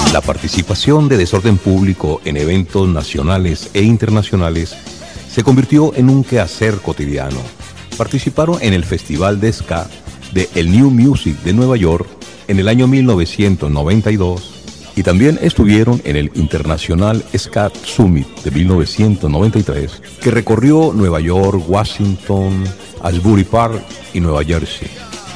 La participación de Desorden Público en eventos nacionales e internacionales se convirtió en un quehacer cotidiano. Participaron en el Festival de Ska de el New Music de Nueva York en el año 1992 y también estuvieron en el International Ska Summit de 1993, que recorrió Nueva York, Washington, Asbury Park y Nueva Jersey.